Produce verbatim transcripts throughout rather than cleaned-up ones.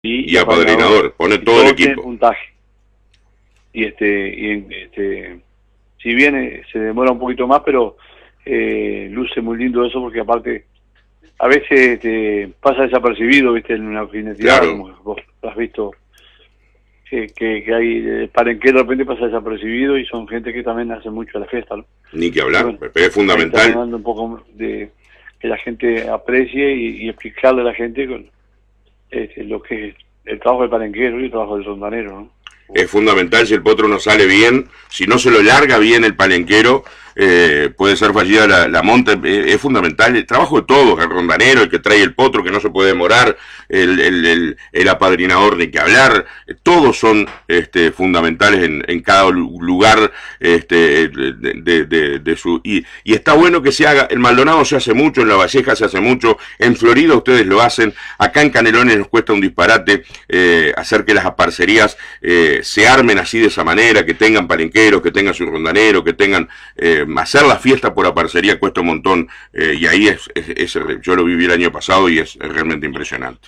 y, y apadrinador, pone todo, todo el equipo. Tiene puntaje. Y este, y en, este, si bien eh, se demora un poquito más, pero eh, luce muy lindo eso, porque aparte a veces te pasa desapercibido, viste, en una jineteada, claro. como vos has visto, que, que, que hay el palenquero de repente pasa desapercibido y son gente que también hace mucho a la fiesta, ¿no? Ni que hablar, bueno, pero es fundamental. Estamos hablando un poco de que la gente aprecie y, y explicarle a la gente con, este, lo que es el trabajo del palenquero y el trabajo del rondanero, ¿no? Es fundamental, si el potro no sale bien, si no se lo larga bien el palenquero, eh, puede ser fallida la, la monta. Eh, es fundamental el trabajo de todos, el rondanero, el que trae el potro, que no se puede demorar, el, el, el, el apadrinador, ni que hablar, eh, todos son este, fundamentales en, en cada lugar este, de, de, de, de su... Y, y está bueno que se haga, el Maldonado se hace mucho, en La Valleja se hace mucho, en Florida ustedes lo hacen, acá en Canelones nos cuesta un disparate eh, hacer que las aparcerías eh, se armen así de esa manera, que tengan palenqueros, que tengan su rondanero, que tengan... Eh, hacer la fiesta por aparcería cuesta un montón, eh, y ahí es, es, es, yo lo viví el año pasado y es, es realmente impresionante.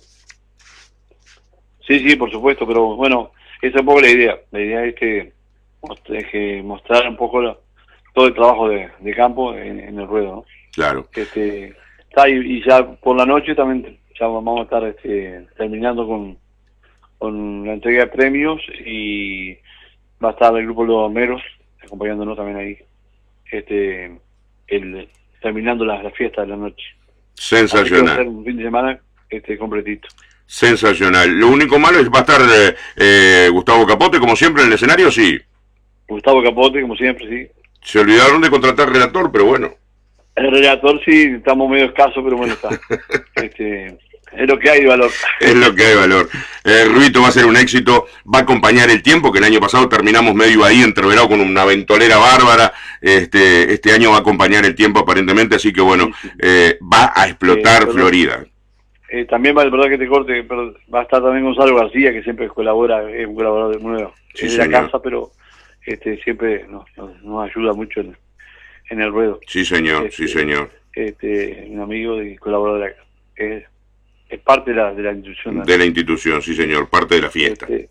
Sí, sí, por supuesto, pero bueno, esa es un poco la idea. La idea es que, es que mostrar un poco la, todo el trabajo de, de campo en, en el ruedo, ¿no? Claro. Este, está, y, y ya por la noche también ya vamos a estar este, terminando con, con la entrega de premios, y va a estar el grupo de los bomberos acompañándonos también ahí, este, el, terminando la, la fiesta de la noche. Sensacional. Va a ser un fin de semana este, completito. Sensacional. Lo único malo es va a estar eh, eh, Gustavo Capote, como siempre, en el escenario, sí. Gustavo Capote, como siempre, sí. Se olvidaron de contratar relator, pero bueno. El relator sí, estamos medio escasos, pero bueno, está. este, es lo que hay de valor. Es lo que hay de valor. Eh, Ruito va a ser un éxito, va a acompañar el tiempo, que el año pasado terminamos medio ahí entreverado con una ventolera bárbara. Este, este año va a acompañar el tiempo aparentemente, así que bueno, eh, va a explotar eh, Florida. Eh, también va, verdad que te corte, pero va a estar también Gonzalo García, que siempre colabora, es un colaborador de nuevo, sí, es de la casa, pero este, siempre nos, nos, nos ayuda mucho en, en el ruedo. Sí, señor, este, sí, señor. Este, un amigo y colaborador de la casa. Es, es parte de la, de la institución. De la institución, sí, señor, parte de la fiesta. Este,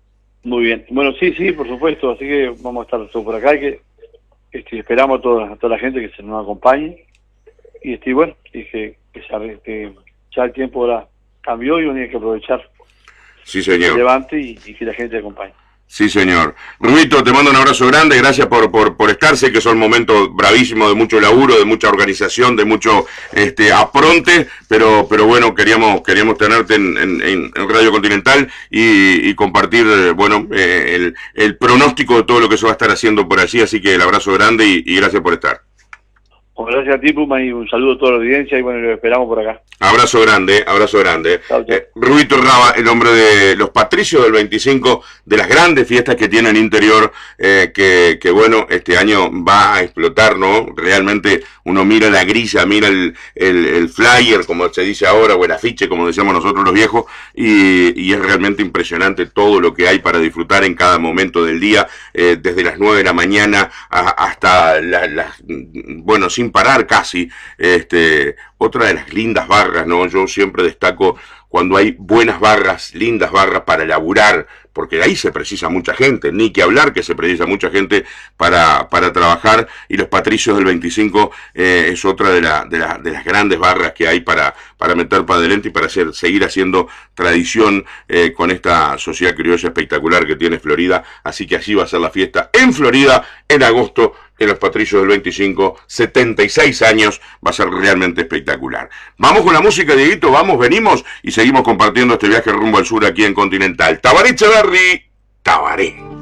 muy bien. Bueno, sí, sí, por supuesto, así que vamos a estar todos por acá, y que este, esperamos a toda, a toda la gente que se nos acompañe, y este, bueno, y que, que se este, ya el tiempo ahora cambió y uno tiene que aprovechar. Sí, señor. Que levante y, y que la gente acompañe. Sí, señor. Rubito, te mando un abrazo grande, gracias por, por, por estar. Sé que son momentos bravísimos de mucho laburo, de mucha organización, de mucho este apronte, pero pero bueno, queríamos queríamos tenerte en, en, en Radio Continental y, y compartir, bueno, eh, el, el pronóstico de todo lo que se va a estar haciendo por allí, así que el abrazo grande y, y gracias por estar. Bueno, gracias a ti, Puma, y un saludo a toda la audiencia, y bueno, lo esperamos por acá. Abrazo grande, abrazo grande. Chau, chau. Eh, Rubito Raba, el hombre de los patricios del veinticinco, de las grandes fiestas que tiene en interior, eh, que, que bueno, este año va a explotar, ¿no? Realmente uno mira la grilla, mira el, el, el flyer, como se dice ahora, o el afiche, como decíamos nosotros los viejos, y, y es realmente impresionante todo lo que hay para disfrutar en cada momento del día, eh, desde las nueve de la mañana a, hasta las, la, bueno, sin parar casi. Este, otra de las lindas barras, ¿no? Yo siempre destaco cuando hay buenas barras, lindas barras para laburar, porque ahí se precisa mucha gente, ni que hablar que se precisa mucha gente para, para trabajar, y los patricios del veinticinco eh, es otra de, la, de, la, de las grandes barras que hay para, para meter para adelante y para hacer, seguir haciendo tradición eh, con esta sociedad criolla espectacular que tiene Florida. Así que allí va a ser la fiesta en Florida en agosto, en los patricios del veinticinco, setenta y seis años, va a ser realmente espectacular. Vamos con la música, Dieguito, vamos, venimos y seguimos compartiendo este viaje rumbo al sur aquí en Continental. Tabaré Echeverri, Tabaré.